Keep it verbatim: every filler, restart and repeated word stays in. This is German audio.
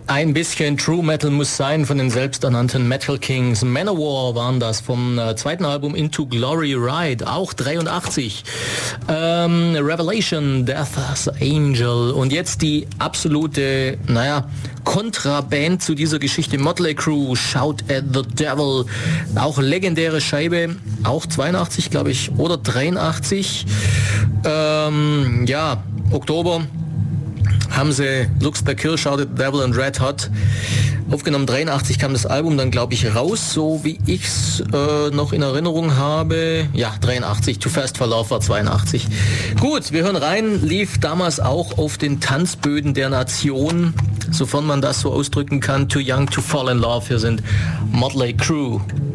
Ein bisschen True Metal muss sein von den selbsternannten Metal Kings. Manowar waren das vom äh, zweiten Album Into Glory Ride, auch dreiundachtzig. Ähm, Revelation, Death's Angel und jetzt die absolute, naja, Kontraband zu dieser Geschichte, Motley Crue, Shout at the Devil, auch legendäre Scheibe, auch zweiundachtzig, glaube ich, oder dreiundachtzig. Ähm, ja, Oktober haben sie Looks the Kill, Shout at the Devil und Red Hot aufgenommen. dreiundachtzig kam das Album dann, glaube ich, raus, so wie ich es äh, noch in Erinnerung habe. Ja, dreiundachtzig, Too Fast for Love war zweiundachtzig. Gut, wir hören rein, lief damals auch auf den Tanzböden der Nation, sofern man das so ausdrücken kann. Too Young to Fall in Love, hier sind Motley Crue.